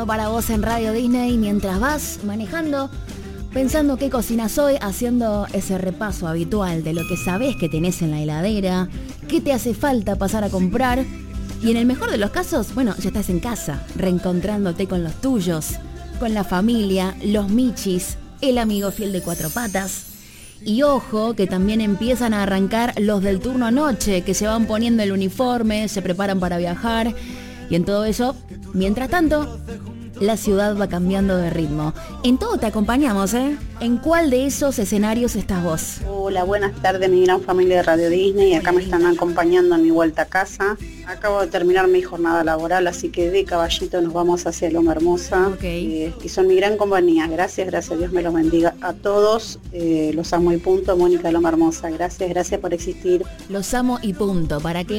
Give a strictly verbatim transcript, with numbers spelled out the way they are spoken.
Para vos en Radio Disney mientras vas manejando, pensando qué cocinas hoy, haciendo ese repaso habitual de lo que sabés que tenés en la heladera, qué te hace falta pasar a comprar. Y en el mejor de los casos, bueno, ya estás en casa, reencontrándote con los tuyos, con la familia, los michis, el amigo fiel de Cuatro Patas. Y ojo, que también empiezan a arrancar los del turno anoche, que se van poniendo el uniforme, se preparan para viajar. Y en todo eso, mientras tanto, la ciudad va cambiando de ritmo. En todo te acompañamos, ¿eh? ¿En cuál de esos escenarios estás vos? Hola, buenas tardes, mi gran familia de Radio Disney. Acá me están acompañando en mi vuelta a casa. Acabo de terminar mi jornada laboral, así que de caballito nos vamos hacia Loma Hermosa. Okay. Eh, y son mi gran compañía. Gracias, gracias, Dios me los bendiga a todos. Eh, los amo y punto. Mónica de Loma Hermosa, gracias, gracias por existir. Los amo y punto. ¿Para qué